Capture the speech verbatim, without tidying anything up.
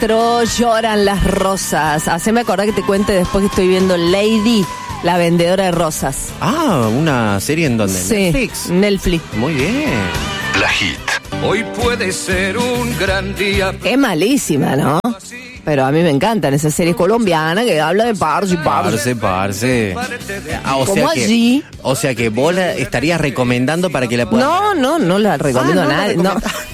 cuatro, lloran las rosas. Haceme acordar que te cuente después que estoy viendo Lady, la vendedora de rosas. Ah, una serie en donde Sí, Netflix. Netflix. Muy bien. La Hit. Hoy puede ser un gran día. Es malísima, ¿no? Pero a mí me encantan esas series colombianas que hablan de parce y parce. Parce, parce. Ah, o Como sea que, allí. O sea que vos la estarías recomendando para que la puedan. No, no, no la recomiendo Ah, a no la nadie. No. recomendás.